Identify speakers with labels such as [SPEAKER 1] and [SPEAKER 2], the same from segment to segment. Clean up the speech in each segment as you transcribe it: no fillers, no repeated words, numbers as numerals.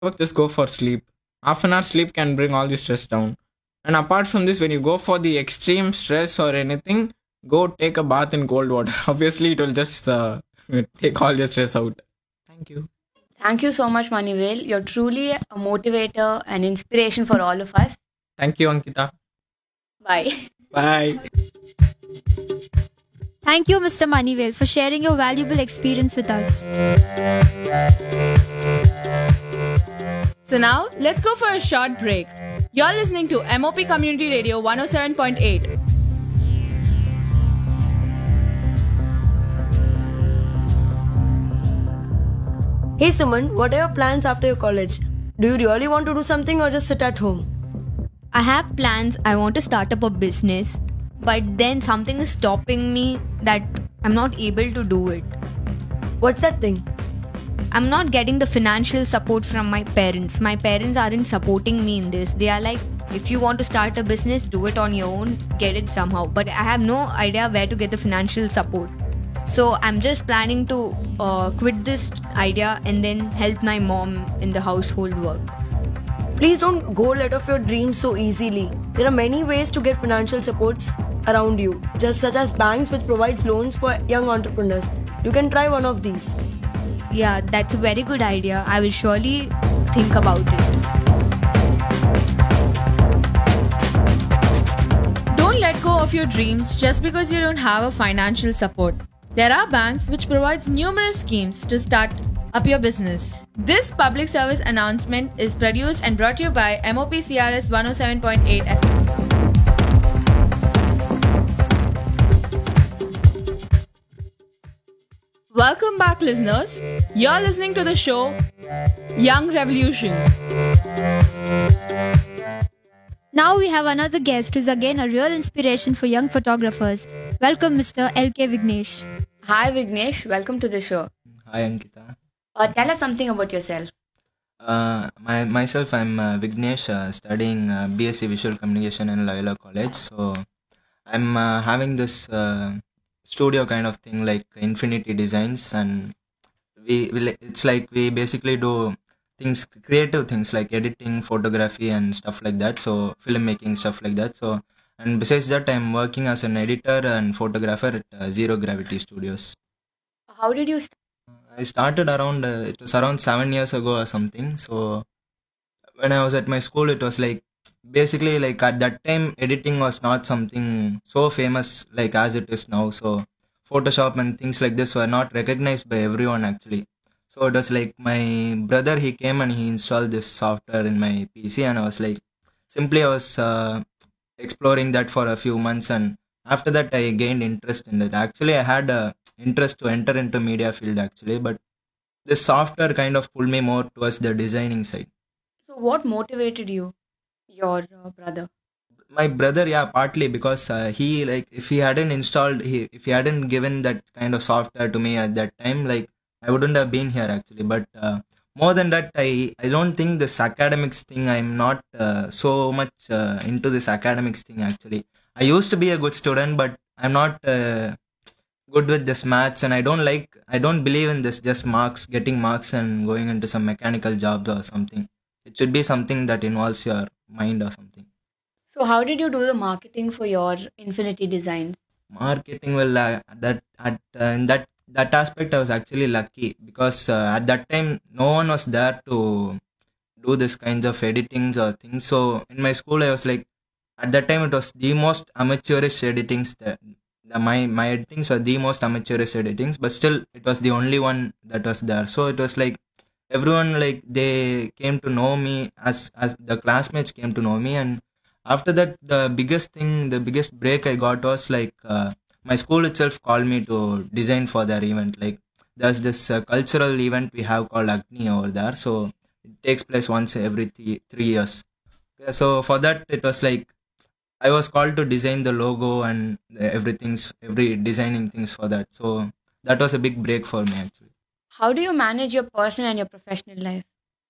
[SPEAKER 1] just go for sleep. Half an hour sleep can bring all the stress down. And apart from this, when you go for the extreme stress or anything, go take a bath in cold water. Obviously, it will just take all your stress out. Thank you.
[SPEAKER 2] Thank you so much, Manivel. You're truly a motivator and inspiration for all of us.
[SPEAKER 1] Thank you, Ankita.
[SPEAKER 2] Bye.
[SPEAKER 1] Bye.
[SPEAKER 3] Thank you, Mr. Moneyvale, for sharing your valuable experience with us.
[SPEAKER 4] So now, let's go for a short break. You're listening to MOP Community Radio 107.8.
[SPEAKER 5] Hey Suman, what are your plans after your college? Do you really want to do something or just sit at home?
[SPEAKER 3] I have plans. I want to start up a business, but then something is stopping me that I'm not able to do it.
[SPEAKER 5] What's that thing?
[SPEAKER 3] I'm not getting the financial support from my parents. My parents aren't supporting me in this. They are like, if you want to start a business, do it on your own, get it somehow. But I have no idea where to get the financial support. So I'm just planning to quit this idea and then help my mom in the household work.
[SPEAKER 5] Please don't go let off your dreams so easily. There are many ways to get financial supports around you, just such as banks which provides loans for young entrepreneurs. You can try one of these.
[SPEAKER 3] Yeah, that's a very good idea. I will surely think about it.
[SPEAKER 4] Don't let go of your dreams just because you don't have a financial support. There are banks which provides numerous schemes to start up your business. This public service announcement is produced and brought to you by MOPCRS 107.8 FM. Welcome back, listeners. You're listening to the show Young Revolution.
[SPEAKER 3] Now we have another guest who is again a real inspiration for young photographers. Welcome, Mr. LK Vignesh.
[SPEAKER 2] Hi, Vignesh. Welcome to the show.
[SPEAKER 1] Hi, Ankita.
[SPEAKER 2] Tell us something about yourself.
[SPEAKER 1] Myself, I'm Vignesh, studying BSc Visual Communication in Loyola College. So I'm having this studio kind of thing like Infinity Designs, and it's like we basically do things, creative things like editing, photography, and stuff like that. So filmmaking stuff like that. So and besides that, I'm working as an editor and photographer at Zero Gravity Studios.
[SPEAKER 2] How did you
[SPEAKER 1] I started around it was around 7 years ago or something. So when I was at my school, it was like basically like at that time editing was not something so famous like as it is now. So Photoshop and things like this were not recognized by everyone actually. So it was like my brother, he came and he installed this software in my PC, and I was like simply I was exploring that for a few months, and after that I gained interest in it. Actually, I had a interest to enter into media field actually, but this software kind of pulled me more towards the designing side.
[SPEAKER 2] So, what motivated you, your brother?
[SPEAKER 1] My brother, yeah, partly because he like if he hadn't installed, if he hadn't given that kind of software to me at that time, like I wouldn't have been here actually. But more than that, I don't think this academics thing. I'm not so much into this academics thing actually. I used to be a good student, but I'm not good with this maths, and I don't believe in this just marks, getting marks and going into some mechanical jobs or something. It should be something that involves your mind or something.
[SPEAKER 2] So, how did you do the marketing for your Infinity designs?
[SPEAKER 1] Marketing, well, that at in that aspect I was actually lucky because at that time no one was there to do this kinds of editings or things. So in my school I was like, at that time it was the most amateurish editings that my editings were the most amateurish editings, but still it was the only one that was there. So it was like everyone, like they came to know me, as the classmates came to know me. And after that, the biggest break I got was like my school itself called me to design for their event. Like there's this cultural event we have called Agni over there, so it takes place once every 3 years. Yeah, so for that it was like I was called to design the logo and every designing things for that. So that was a big break for me actually.
[SPEAKER 2] How do you manage your personal and your professional life?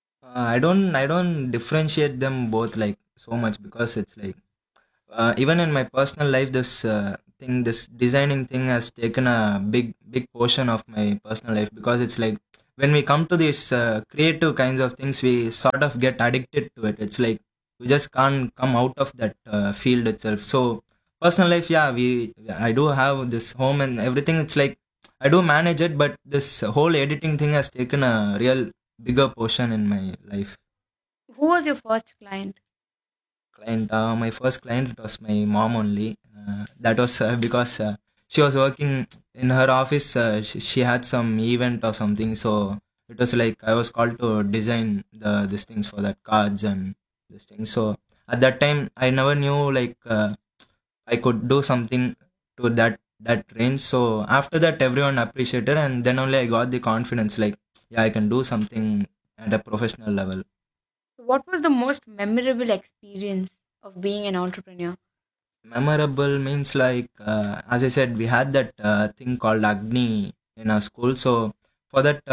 [SPEAKER 1] I don't differentiate them both like so much, because it's like even in my personal life, this designing thing has taken a big portion of my personal life, because it's like when we come to these creative kinds of things, we sort of get addicted to it. It's like we just can't come out of that field itself. So personal life, yeah, we I do have this home and everything. It's like I do manage it, but this whole editing thing has taken a real bigger portion in my life.
[SPEAKER 2] Who was your first client?
[SPEAKER 1] My first client, it was my mom only. That was because she was working in her office. She had some event or something, so it was like I was called to design the these things for that cards and this thing. So at that time, I never knew like I could do something to that range. So after that, everyone appreciated, and then only I got the confidence. Like, yeah, I can do something at a professional level.
[SPEAKER 2] So what was the most memorable experience of being an entrepreneur?
[SPEAKER 1] Memorable means like as I said, we had that thing called Agni in our school. So for that,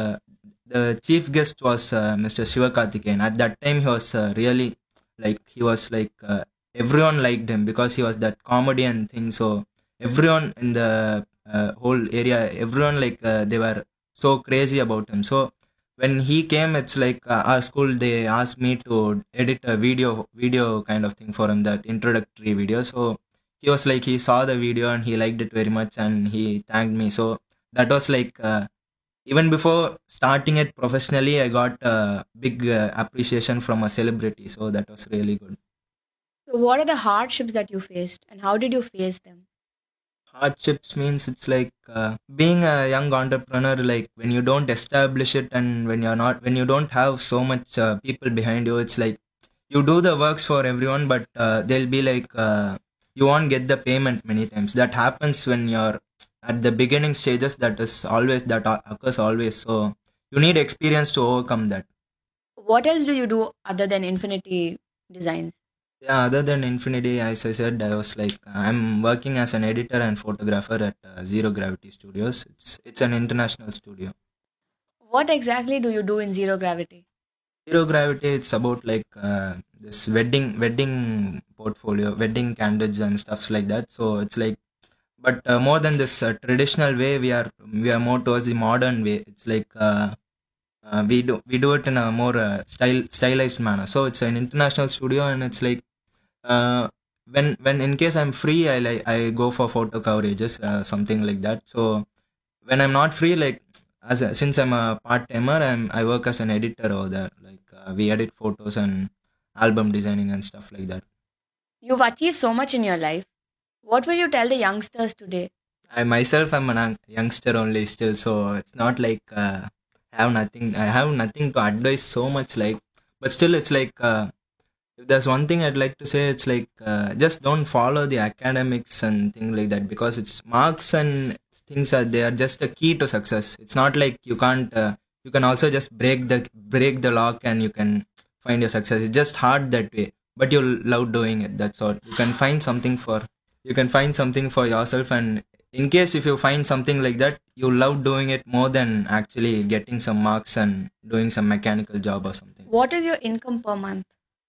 [SPEAKER 1] the chief guest was Mr. Shivakarthikeyan. At that time, he was really like he was like everyone liked him because he was that comedian thing. So everyone in the whole area, everyone like they were so crazy about him. So when he came, it's like our school, they asked me to edit a video kind of thing for him, that introductory video. So he was like he saw the video and he liked it very much and he thanked me. So that was like even before starting it professionally, I got big appreciation from a celebrity. So that was really good.
[SPEAKER 2] So what are the hardships that you faced and how did you face them?
[SPEAKER 1] Hardships means it's like being a young entrepreneur, like when you don't establish it and when you don't have so much people behind you, it's like you do the works for everyone, but they'll be like you won't get the payment many times. That happens when you're at the beginning stages. That occurs always. So you need experience to overcome that.
[SPEAKER 2] What else do you do other than Infinity Designs?
[SPEAKER 1] Yeah, other than Infinity, as I said, I was like I'm working as an editor and photographer at Zero Gravity Studios. It's an international studio.
[SPEAKER 2] What exactly do you do in Zero Gravity?
[SPEAKER 1] Zero Gravity, it's about like this wedding portfolio, wedding candidates and stuff like that. So it's like, but more than this traditional way, we are more towards the modern way. It's like we do it in a more stylized manner. So it's an international studio, and it's like uh, when in case I'm free, I go for photo coverages, something like that. So when I'm not free, like since I'm a part timer, I work as an editor over there. Like we edit photos and album designing and stuff like that.
[SPEAKER 2] You've achieved so much in your life. What will you tell the youngsters today?
[SPEAKER 1] I myself am a youngster only still, so it's not like I have nothing to advise so much. Like, but still, it's like if there's one thing I'd like to say, it's like just don't follow the academics and things like that, because it's marks and things are they are just a key to success. It's not like you can't. You can also just break the lock and you can find your success. It's just hard that way, but you love doing it. That's all. You can find something for yourself, and in case if you find something like that, you love doing it more than actually getting some marks and doing some mechanical job or something.
[SPEAKER 2] What is your income per month?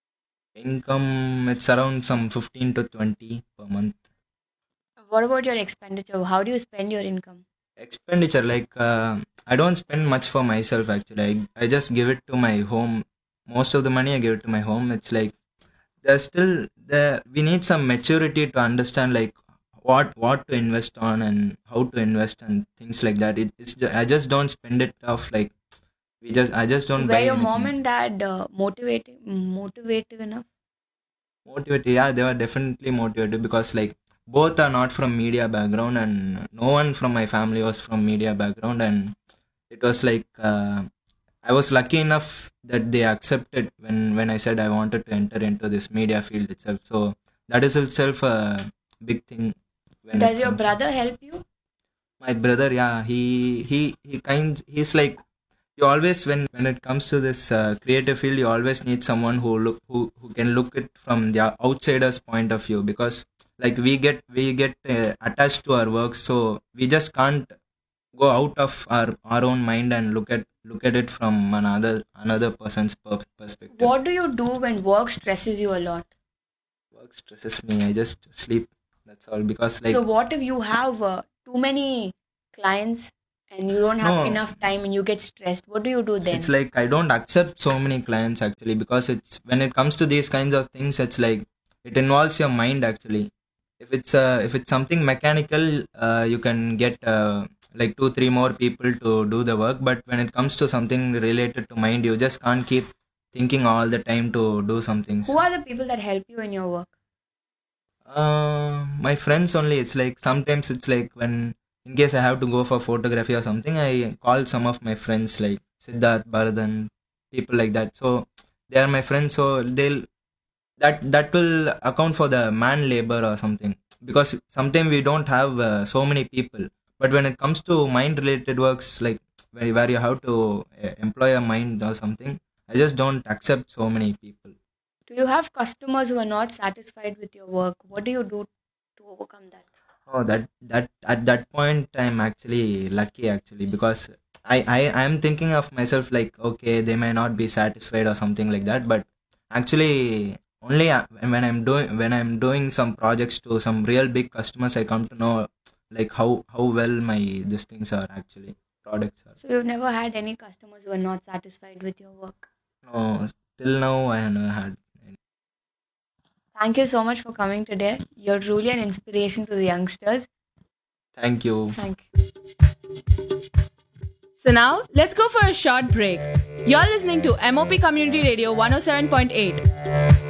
[SPEAKER 1] Income, it's around some 15 to 20 per month.
[SPEAKER 2] What about your expenditure? How do you spend your income?
[SPEAKER 1] Expenditure, like I don't spend much for myself actually. I just give it to my home. Most of the money I give it to my home. It's like there's still the we need some maturity to understand like what to invest on and how to invest and things like that. I just don't spend it off like I just don't
[SPEAKER 2] Were
[SPEAKER 1] buy
[SPEAKER 2] your mom
[SPEAKER 1] anything.
[SPEAKER 2] and dad motivative enough?
[SPEAKER 1] Motivated, yeah, they were definitely motivated because like both are not from media background and no one from my family was from media background, and it was like I was lucky enough that they accepted when I said I wanted to enter into this media field itself. So that is itself a big thing when
[SPEAKER 2] Does
[SPEAKER 1] it
[SPEAKER 2] your
[SPEAKER 1] comes.
[SPEAKER 2] brother help you?
[SPEAKER 1] My brother, yeah, he's like you always when it comes to this creative field, you always need someone who can look it from the outsider's point of view, because like we get attached to our work, so we just can't go out of our own mind and look at it from another person's perspective.
[SPEAKER 2] What do you do when work stresses you a lot?
[SPEAKER 1] Work stresses me, I just sleep. That's all, because like
[SPEAKER 2] So what if you have too many clients and you don't have
[SPEAKER 1] No.
[SPEAKER 2] enough time and you get stressed, what do you do then?
[SPEAKER 1] It's like I don't accept so many clients actually, because it's when it comes to these kinds of things, it's like it involves your mind actually. If it's something mechanical, you can get like 2 3 more people to do the work. But when it comes to something related to mind, you just can't keep thinking all the time to do some things.
[SPEAKER 2] Who are the people that help you in your work?
[SPEAKER 1] My friends only. It's like sometimes it's like when in case I have to go for photography or something, I call some of my friends like Siddharth, Bharadhan, people like that. So they are my friends. So that will account for the man labor or something, because sometimes we don't have so many people. But when it comes to mind related works, like where you have to employ a mind or something, I just don't accept so many people.
[SPEAKER 2] Do you have customers who are not satisfied with your work? What do you do to overcome that?
[SPEAKER 1] Oh, that at that point I'm actually lucky actually, because I'm thinking of myself like, okay, they may not be satisfied or something like that, but actually only when I'm doing some projects to some real big customers, I come to know like how well my these things are actually products are.
[SPEAKER 2] So you've never had any customers who are not satisfied with your work.
[SPEAKER 1] No, till now I have never had any.
[SPEAKER 2] Thank you so much for coming today. You're truly an inspiration to the youngsters.
[SPEAKER 1] Thank you.
[SPEAKER 2] Thank you.
[SPEAKER 4] So now, let's go for a short break. You're listening to MOP Community Radio 107.8.